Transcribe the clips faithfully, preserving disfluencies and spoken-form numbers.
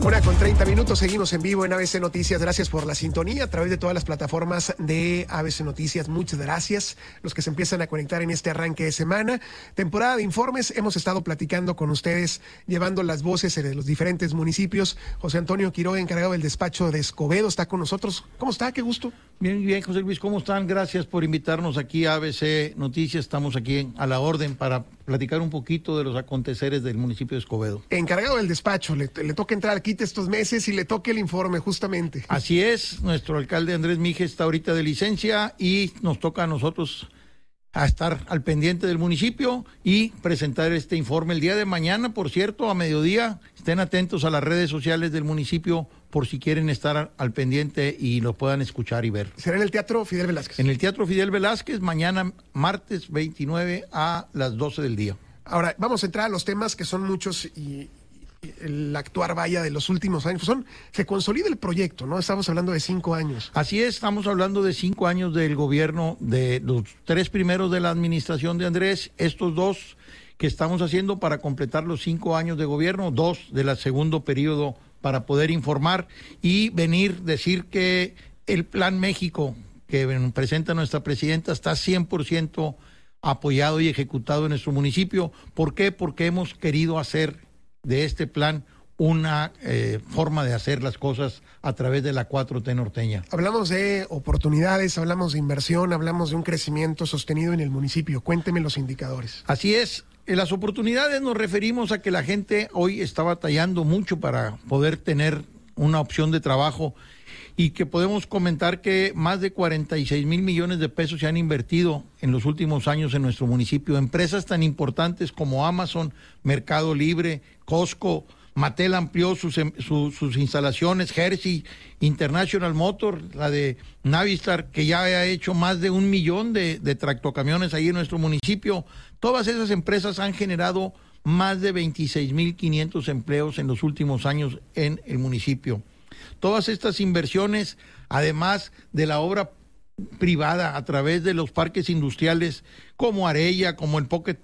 Una con treinta minutos, seguimos en vivo en A B C Noticias. Gracias por la sintonía a través de todas las plataformas de A B C Noticias. Muchas gracias. Los que se empiezan a conectar en este arranque de semana. Temporada de informes. Hemos estado platicando con ustedes, llevando las voces de los diferentes municipios. José Antonio Quiroga, encargado del despacho de Escobedo, está con nosotros. ¿Cómo está? Qué gusto. Bien, bien, José Luis, ¿cómo están? Gracias por invitarnos aquí a A B C Noticias. Estamos aquí a la orden para platicar un poquito de los aconteceres del municipio de Escobedo. Encargado del despacho, le, le toca entrar aquí estos meses y le toque el informe, justamente. Así es, nuestro alcalde Andrés Mije está ahorita de licencia y nos toca a nosotros a estar al pendiente del municipio y presentar este informe el día de mañana, por cierto, a mediodía. Estén atentos a las redes sociales del municipio por si quieren estar al pendiente y lo puedan escuchar y ver. ¿Será en el Teatro Fidel Velázquez? En el Teatro Fidel Velázquez, mañana martes veintinueve a las doce del día. Ahora, vamos a entrar a los temas que son muchos y el actuar vaya de los últimos años. Son, se consolida el proyecto, ¿no? Estamos hablando de cinco años. Así es, estamos hablando de cinco años del gobierno, de los tres primeros de la administración de Andrés, estos dos que estamos haciendo para completar los cinco años de gobierno, dos del segundo periodo para poder informar y venir, decir que el Plan México que presenta nuestra presidenta está cien por ciento apoyado y ejecutado en nuestro municipio. ¿Por qué? Porque hemos querido hacer de este plan una eh, forma de hacer las cosas a través de la cuatro T norteña. Hablamos de oportunidades, hablamos de inversión, hablamos de un crecimiento sostenido en el municipio. Cuénteme los indicadores. Así es. En las oportunidades nos referimos a que la gente hoy está batallando mucho para poder tener una opción de trabajo y que podemos comentar que más de cuarenta y seis mil millones de pesos se han invertido en los últimos años en nuestro municipio. Empresas tan importantes como Amazon, Mercado Libre, Costco, Mattel amplió sus, sus, sus instalaciones, Hershey, International Motor, la de Navistar, que ya ha hecho más de un millón de, de tractocamiones ahí en nuestro municipio. Todas esas empresas han generado más de veintiséis mil quinientos empleos en los últimos años en el municipio. Todas estas inversiones, además de la obra privada a través de los parques industriales como Arella, como el Pocket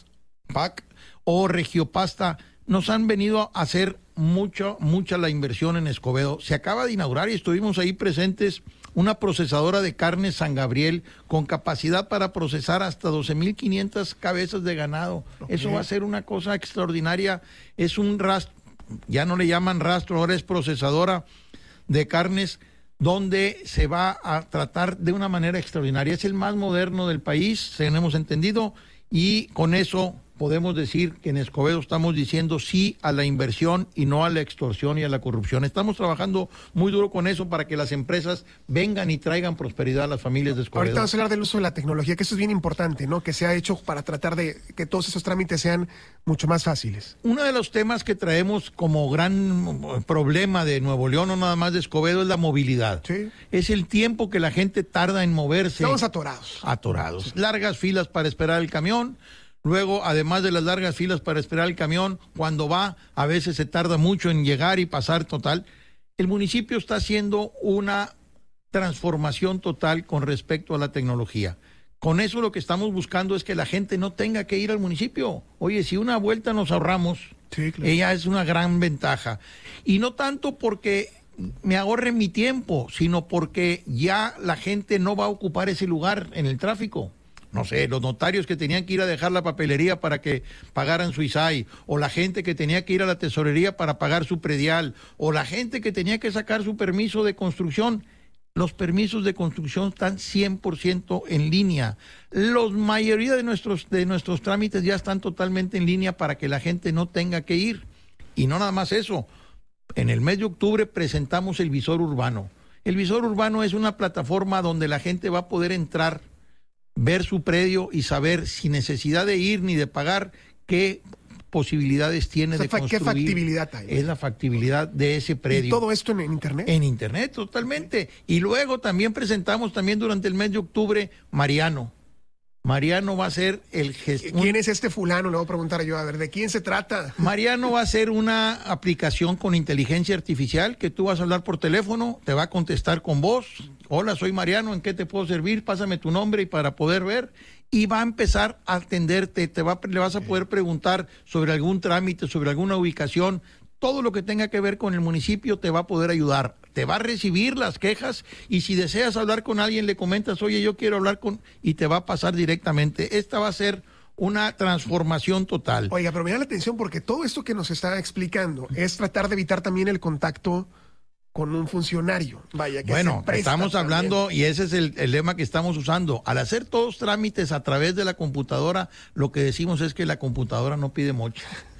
Pack o Regiopasta, nos han venido a hacer mucho, mucha la inversión en Escobedo. Se acaba de inaugurar y estuvimos ahí presentes una procesadora de carne San Gabriel con capacidad para procesar hasta doce mil quinientas cabezas de ganado. Okay. Eso va a ser una cosa extraordinaria. Es un rastro, ya no le llaman rastro, ahora es procesadora de carnes donde se va a tratar de una manera extraordinaria. Es el más moderno del país, tenemos entendido, y con eso podemos decir que en Escobedo estamos diciendo sí a la inversión y no a la extorsión y a la corrupción. Estamos trabajando muy duro con eso para que las empresas vengan y traigan prosperidad a las familias de Escobedo. Ahorita vamos a hablar del uso de la tecnología, que eso es bien importante, ¿no? Que se ha hecho para tratar de que todos esos trámites sean mucho más fáciles. Uno de los temas que traemos como gran problema de Nuevo León, no nada más de Escobedo, es la movilidad. Sí. Es el tiempo que la gente tarda en moverse. Estamos atorados. Atorados. Sí. Largas filas para esperar el camión. Luego, además de las largas filas para esperar el camión, cuando va, a veces se tarda mucho en llegar y pasar total. El municipio está haciendo una transformación total con respecto a la tecnología. Con eso lo que estamos buscando es que la gente no tenga que ir al municipio. Oye, si una vuelta nos ahorramos, sí, claro, ella es una gran ventaja. Y no tanto porque me ahorre mi tiempo, sino porque ya la gente no va a ocupar ese lugar en el tráfico. No sé, los notarios que tenían que ir a dejar la papelería para que pagaran su I S A I, o la gente que tenía que ir a la tesorería para pagar su predial, o la gente que tenía que sacar su permiso de construcción. Los permisos de construcción están cien por ciento en línea. La mayoría de nuestros, de nuestros trámites ya están totalmente en línea para que la gente no tenga que ir. Y no nada más eso. En el mes de octubre presentamos el visor urbano. El visor urbano es una plataforma donde la gente va a poder entrar, ver su predio y saber sin necesidad de ir ni de pagar qué posibilidades tiene, o sea, de construir. ¿Qué factibilidad hay? Es la factibilidad de ese predio. ¿Y todo esto en, en internet? En internet, totalmente. Y luego también presentamos también durante el mes de octubre Mariano. Mariano va a ser el gestor. ¿Quién es este fulano? Le voy a preguntar yo, a ver, ¿de quién se trata? Mariano va a ser una aplicación con inteligencia artificial que tú vas a hablar por teléfono, te va a contestar con voz. Hola, soy Mariano, ¿en qué te puedo servir? Pásame tu nombre y para poder ver. Y va a empezar a atenderte, te va, le vas a poder preguntar sobre algún trámite, sobre alguna ubicación. todo lo que tenga que ver con el municipio te va a poder ayudar. Te va a recibir las quejas y si deseas hablar con alguien le comentas, oye, yo quiero hablar con... y te va a pasar directamente. Esta va a ser una transformación total. Oiga, pero me da la atención porque todo esto que nos está explicando es tratar de evitar también el contacto con un funcionario. Vaya, que bueno, se presta estamos hablando, también. y ese es el, el lema que estamos usando. Al hacer todos trámites a través de la computadora, lo que decimos es que la computadora no pide moche.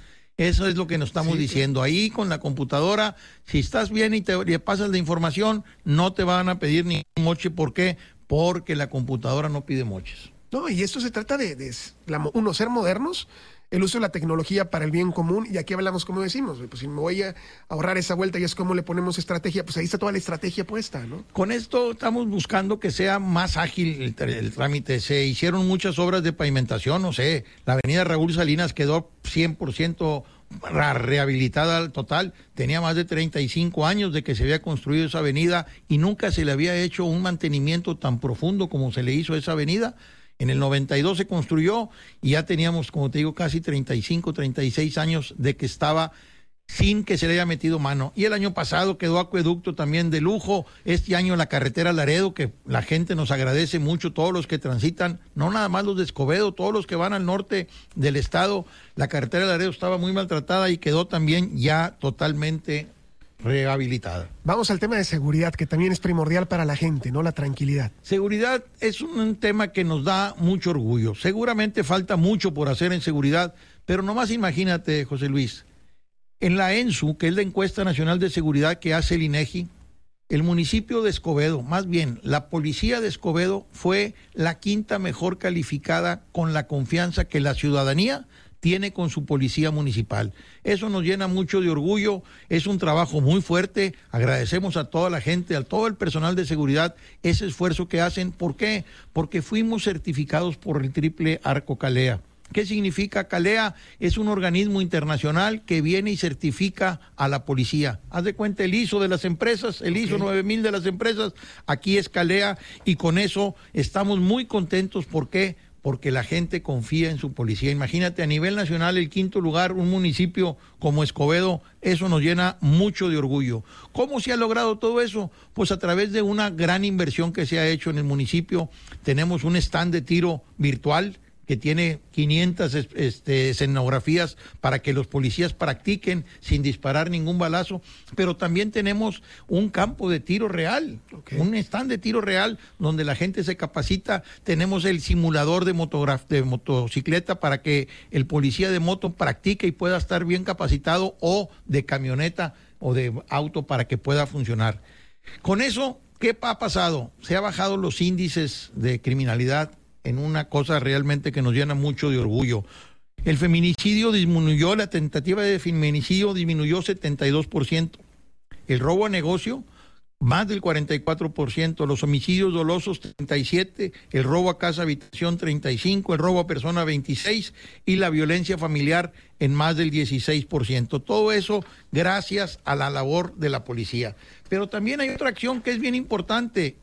Eso es lo que nos estamos sí, diciendo. Ahí con la computadora, si estás bien y te le pasas la información, no te van a pedir ni moche. ¿Por qué? Porque la computadora no pide moches. No, y esto se trata de, de la, uno, ser modernos, el uso de la tecnología para el bien común, y aquí hablamos, como decimos, pues si me voy a ahorrar esa vuelta y es como le ponemos estrategia, pues ahí está toda la estrategia puesta, ¿no? Con esto estamos buscando que sea más ágil el, el trámite. Se hicieron muchas obras de pavimentación, no sé, la avenida Raúl Salinas quedó cien por ciento rehabilitada al total, tenía más de treinta y cinco años de que se había construido esa avenida y nunca se le había hecho un mantenimiento tan profundo como se le hizo a esa avenida. En el noventa y dos se construyó y ya teníamos, como te digo, casi treinta y cinco, treinta y seis años de que estaba sin que se le haya metido mano. Y el año pasado quedó acueducto también de lujo. Este año la carretera Laredo, que la gente nos agradece mucho, todos los que transitan, no nada más los de Escobedo, todos los que van al norte del estado, la carretera Laredo estaba muy maltratada y quedó también ya totalmente rehabilitada. Vamos al tema de seguridad, que también es primordial para la gente, ¿no? La tranquilidad. Seguridad es un tema que nos da mucho orgullo. Seguramente falta mucho por hacer en seguridad, pero nomás imagínate, José Luis, en la ENSU, que es la encuesta nacional de seguridad que hace el INEGI, el municipio de Escobedo, más bien la policía de Escobedo, fue la quinta mejor calificada con la confianza que la ciudadanía tiene con su policía municipal. Eso nos llena mucho de orgullo, es un trabajo muy fuerte, agradecemos a toda la gente, a todo el personal de seguridad, ese esfuerzo que hacen. ¿Por qué? Porque fuimos certificados por el Triple Arco Calea. ¿Qué significa Calea? Es un organismo internacional que viene y certifica a la policía. Haz de cuenta el I S O de las empresas, el I S O nueve mil de las empresas, aquí es Calea y con eso estamos muy contentos. ¿Por qué? Porque la gente confía en su policía. Imagínate, a nivel nacional, el quinto lugar, un municipio como Escobedo, eso nos llena mucho de orgullo. ¿Cómo se ha logrado todo eso? Pues a través de una gran inversión que se ha hecho en el municipio. Tenemos un stand de tiro virtual que tiene quinientas este, escenografías para que los policías practiquen sin disparar ningún balazo, pero también tenemos un campo de tiro real, okay. Un stand de tiro real donde la gente se capacita, tenemos el simulador de, de motocicleta para que el policía de moto practique y pueda estar bien capacitado, o de camioneta o de auto para que pueda funcionar. Con eso, ¿qué ha pasado? Se han bajado los índices de criminalidad en una cosa realmente que nos llena mucho de orgullo. El feminicidio disminuyó, la tentativa de feminicidio disminuyó setenta y dos por ciento. El robo a negocio, más del cuarenta y cuatro por ciento. Los homicidios dolosos, treinta y siete por ciento. El robo a casa habitación, treinta y cinco por ciento. El robo a persona, veintiséis por ciento. Y la violencia familiar en más del dieciséis por ciento. Todo eso gracias a la labor de la policía. Pero también hay otra acción que es bien importante,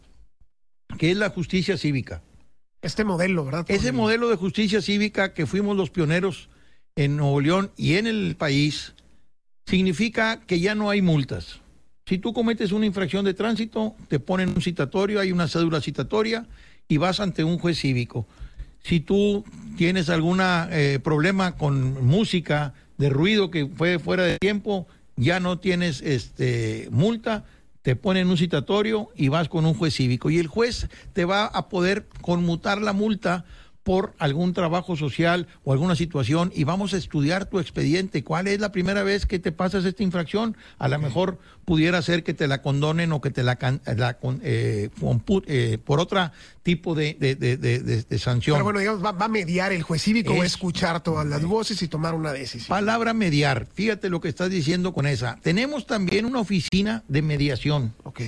que es la justicia cívica. Este modelo, ¿verdad? Ese modelo de justicia cívica que fuimos los pioneros en Nuevo León y en el país, significa que ya no hay multas. Si tú cometes una infracción de tránsito, te ponen un citatorio, hay una cédula citatoria y vas ante un juez cívico. Si tú tienes algún eh, problema con música de ruido que fue fuera de tiempo, ya no tienes este, multa, te ponen un citatorio y vas con un juez cívico. Y el juez te va a poder conmutar la multa por algún trabajo social o alguna situación, y vamos a estudiar tu expediente. ¿Cuál es la primera vez que te pasas esta infracción? A lo mejor pudiera ser que te la condonen o que te la, la eh, eh, por otro tipo de, de, de, de, de sanción. Pero bueno, digamos, va, va a mediar el juez cívico, es, va a escuchar todas las voces y tomar una decisión. Palabra mediar, fíjate lo que estás diciendo con esa. Tenemos también una oficina de mediación. Okay.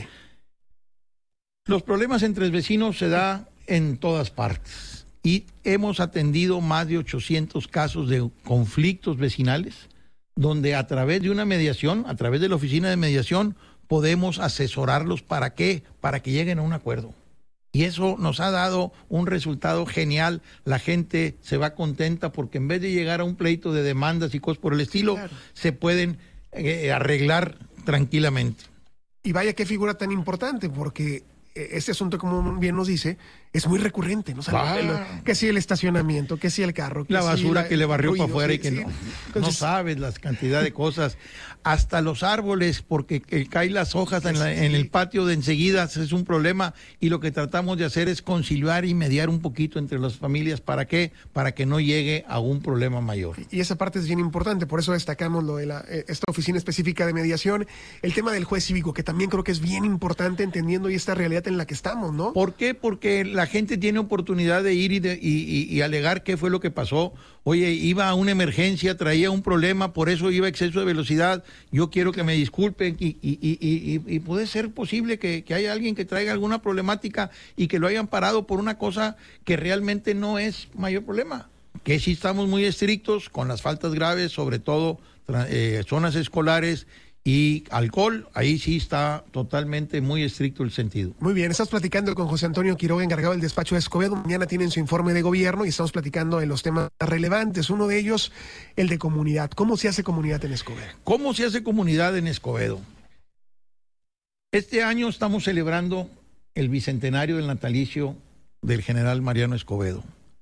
Los problemas entre vecinos se da en todas partes. Y hemos atendido más de ochocientos casos de conflictos vecinales, donde a través de una mediación, a través de la oficina de mediación, podemos asesorarlos. ¿Para qué? Para que lleguen a un acuerdo. Y eso nos ha dado un resultado genial. La gente se va contenta porque en vez de llegar a un pleito de demandas y cosas por el estilo, claro, se pueden eh, arreglar tranquilamente. Y vaya qué figura tan importante, porque este asunto, como bien nos dice, es muy recurrente, ¿no? O sea, Ah. lo- que si el estacionamiento, que si el carro, que La si basura la- que le barrió ruido, para afuera sí, y que sí. no, no Entonces, sabes las cantidades de cosas. Hasta los árboles, porque que caen las hojas en, la- en el patio de enseguida es un problema, y lo que tratamos de hacer es conciliar y mediar un poquito entre las familias. ¿Para qué? Para que no llegue a un problema mayor. y esa parte es bien importante, por eso destacamos lo de la, eh, esta oficina específica de mediación, el tema del juez cívico, que también creo que es bien importante entendiendo y esta realidad en la que estamos, ¿no? ¿Por qué? Porque la gente tiene oportunidad de ir y, de- y, y- y alegar qué fue lo que pasó. Oye, iba a una emergencia, traía un problema, por eso iba a exceso de velocidad. Yo quiero que me disculpen y, y, y, y, y puede ser posible que, que haya alguien que traiga alguna problemática y que lo hayan parado por una cosa que realmente no es mayor problema. Que sí estamos muy estrictos con las faltas graves, sobre todo tra- eh, zonas escolares y alcohol. Ahí sí está totalmente muy estricto el sentido. Muy bien, estamos platicando con José Antonio Quiroga, encargado del despacho de Escobedo. Mañana tienen su informe de gobierno y estamos platicando de los temas relevantes. Uno de ellos, el de comunidad. ¿Cómo se hace comunidad en Escobedo? ¿Cómo se hace comunidad en Escobedo? Este año estamos celebrando el bicentenario del natalicio del general Mariano Escobedo.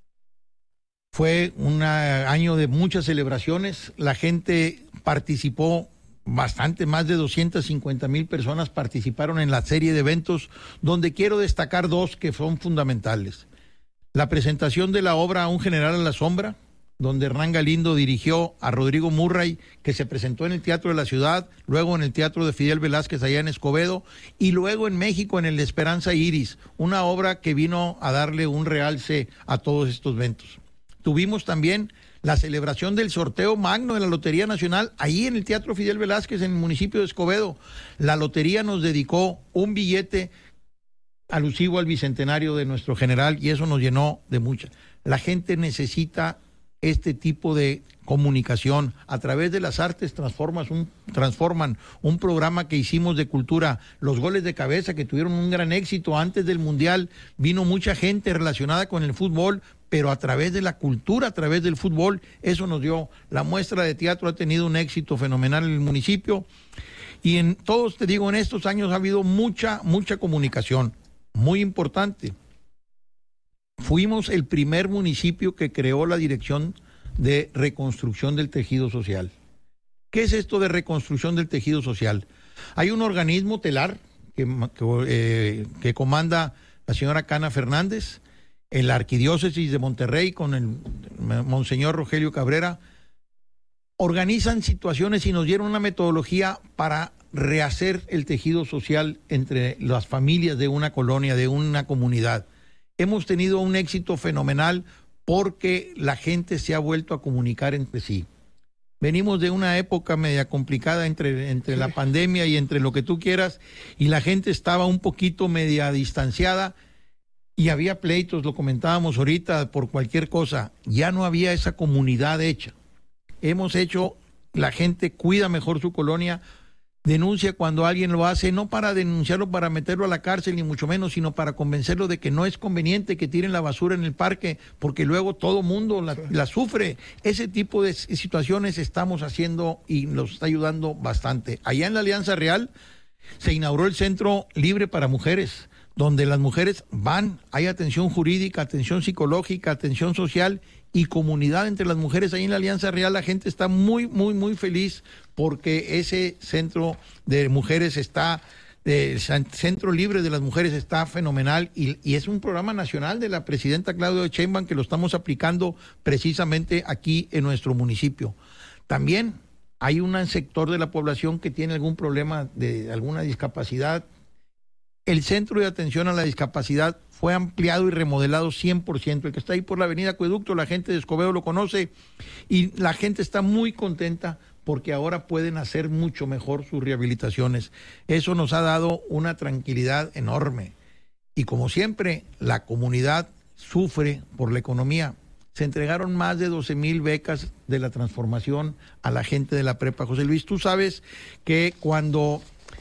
Fue un año de muchas celebraciones. La gente participó bastante, más de doscientas cincuenta mil personas participaron en la serie de eventos, donde quiero destacar dos que son fundamentales. La presentación de la obra Un general a la sombra, donde Hernán Galindo dirigió a Rodrigo Murray, que se presentó en el Teatro de la Ciudad, luego en el Teatro de Fidel Velázquez allá en Escobedo, y luego en México en el de Esperanza Iris, una obra que vino a darle un realce a todos estos eventos. Tuvimos también la celebración del sorteo magno de la Lotería Nacional, ahí en el Teatro Fidel Velázquez, en el municipio de Escobedo. La lotería nos dedicó un billete alusivo al bicentenario de nuestro general y eso nos llenó de mucha. La gente necesita este tipo de comunicación. A través de las artes transformas un, transforman un programa que hicimos de cultura, los goles de cabeza, que tuvieron un gran éxito antes del Mundial. Vino mucha gente relacionada con el fútbol, pero a través de la cultura, a través del fútbol, eso nos dio. La muestra de teatro ha tenido un éxito fenomenal en el municipio. Y en todos, te digo, en estos años ha habido mucha, mucha comunicación, muy importante. Fuimos el primer municipio que creó la Dirección de Reconstrucción del Tejido Social. ¿Qué es esto de reconstrucción del tejido social? Hay un organismo telar que, que, eh, que comanda la señora Cana Fernández, en la Arquidiócesis de Monterrey con el Monseñor Rogelio Cabrera. Organizan situaciones y nos dieron una metodología para rehacer el tejido social entre las familias de una colonia, de una comunidad. Hemos tenido un éxito fenomenal porque la gente se ha vuelto a comunicar entre sí. Venimos de una época media complicada entre, entre la pandemia y entre lo que tú quieras, y la gente estaba un poquito media distanciada y había pleitos, lo comentábamos ahorita, por cualquier cosa. Ya no había esa comunidad hecha. Hemos hecho, la gente cuida mejor su colonia, denuncia cuando alguien lo hace, no para denunciarlo, para meterlo a la cárcel, ni mucho menos, sino para convencerlo de que no es conveniente que tiren la basura en el parque, porque luego todo mundo la, la sufre. Ese tipo de situaciones estamos haciendo y nos está ayudando bastante. Allá en la Alianza Real se inauguró el Centro Libre para Mujeres, donde las mujeres van, hay atención jurídica, atención psicológica, atención social y comunidad entre las mujeres. Ahí en la Alianza Real la gente está muy, muy, muy feliz porque ese centro de mujeres está, el Centro Libre de las Mujeres está fenomenal y, y es un programa nacional de la presidenta Claudia Sheinbaum que lo estamos aplicando precisamente aquí en nuestro municipio. También hay un sector de la población que tiene algún problema de alguna discapacidad. El Centro de Atención a la Discapacidad fue ampliado y remodelado cien por ciento. El que está ahí por la avenida Acueducto, la gente de Escobedo lo conoce y la gente está muy contenta porque ahora pueden hacer mucho mejor sus rehabilitaciones. Eso nos ha dado una tranquilidad enorme. Y como siempre, la comunidad sufre por la economía. Se entregaron más de doce mil becas de la transformación a la gente de la prepa. José Luis, tú sabes que cuando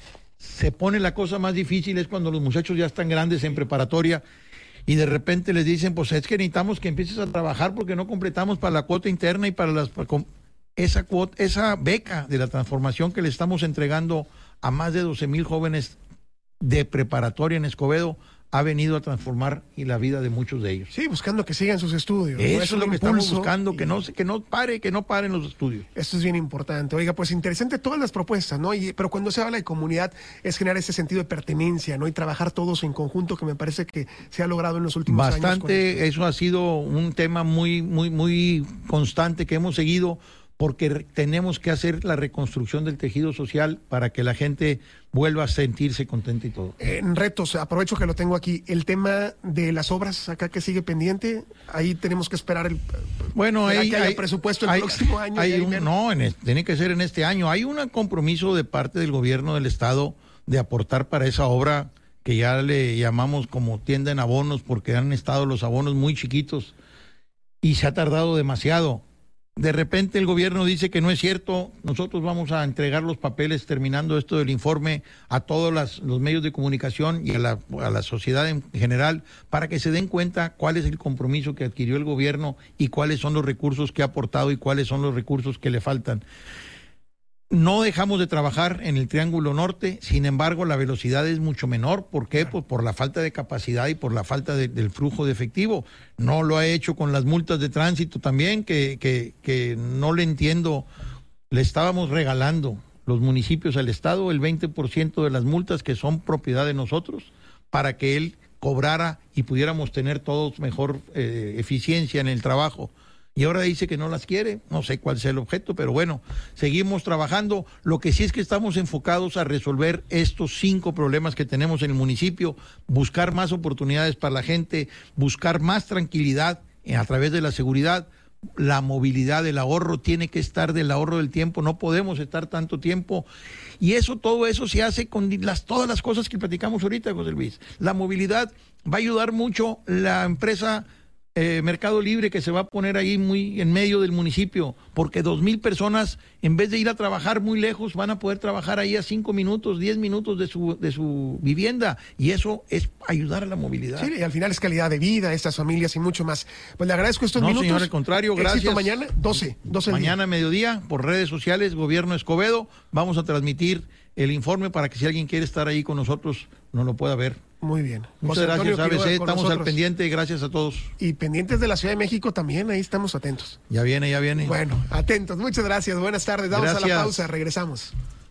se pone la cosa más difícil es cuando los muchachos ya están grandes en preparatoria y de repente les dicen, pues es que necesitamos que empieces a trabajar porque no completamos para la cuota interna y para las... esa cuota, esa beca de la transformación que le estamos entregando a más de doce mil jóvenes de preparatoria en Escobedo ha venido a transformar y la vida de muchos de ellos. Sí, buscando que sigan sus estudios. Eso, ¿no? Eso es lo que estamos buscando, y... que no que no pare, que no paren los estudios. Esto es bien importante. Oiga, pues interesante todas las propuestas, ¿no? Y, pero cuando se habla de comunidad es generar ese sentido de pertenencia, ¿no? Y trabajar todos en conjunto, que me parece que se ha logrado en los últimos Bastante, años. Bastante, eso ha sido un tema muy, muy, muy constante que hemos seguido, porque tenemos que hacer la reconstrucción del tejido social para que la gente vuelva a sentirse contenta y todo. En retos, aprovecho que lo tengo aquí, el tema de las obras acá que sigue pendiente, ahí tenemos que esperar el bueno, hay, que haya hay, presupuesto el hay, próximo año. Hay un, no, en el, tiene que ser en este año. Hay un compromiso de parte del gobierno del estado de aportar para esa obra que ya le llamamos como tienda en abonos, porque han estado los abonos muy chiquitos y se ha tardado demasiado. De repente el gobierno dice que no es cierto. Nosotros vamos a entregar los papeles terminando esto del informe a todos las, los medios de comunicación y a la, a la sociedad en general para que se den cuenta cuál es el compromiso que adquirió el gobierno y cuáles son los recursos que ha aportado y cuáles son los recursos que le faltan. No dejamos de trabajar en el Triángulo Norte, sin embargo la velocidad es mucho menor. ¿Por qué? Pues por la falta de capacidad y por la falta de, del flujo de efectivo. No lo ha hecho con las multas de tránsito también, que, que, que no le entiendo. Le estábamos regalando los municipios al Estado el veinte por ciento de las multas que son propiedad de nosotros para que él cobrara y pudiéramos tener todos mejor eh, eficiencia en el trabajo. Y ahora dice que no las quiere, no sé cuál sea el objeto, pero bueno, seguimos trabajando. Lo que sí es que estamos enfocados a resolver estos cinco problemas que tenemos en el municipio, buscar más oportunidades para la gente, buscar más tranquilidad a través de la seguridad. La movilidad, el ahorro tiene que estar del ahorro del tiempo, no podemos estar tanto tiempo. Y eso, todo eso se hace con las, todas las cosas que platicamos ahorita, José Luis. La movilidad va a ayudar mucho la empresa Eh, Mercado Libre, que se va a poner ahí muy en medio del municipio, porque dos mil personas, en vez de ir a trabajar muy lejos, van a poder trabajar ahí a cinco minutos, diez minutos de su, de su vivienda, y eso es ayudar a la movilidad. Sí, y al final es calidad de vida a estas familias y mucho más. Pues le agradezco estos no, minutos. No, señor, al contrario, gracias. Éxito mañana, doce, doce Mañana a mediodía, por redes sociales, Gobierno Escobedo, vamos a transmitir el informe para que si alguien quiere estar ahí con nosotros, nos lo pueda ver. Muy bien. Muchas gracias, A B C. Estamos al pendiente. Gracias a todos. Y pendientes de la Ciudad de México también, ahí estamos atentos. Ya viene, ya viene. Bueno, atentos. Muchas gracias. Buenas tardes. Damos gracias. A la pausa. Regresamos.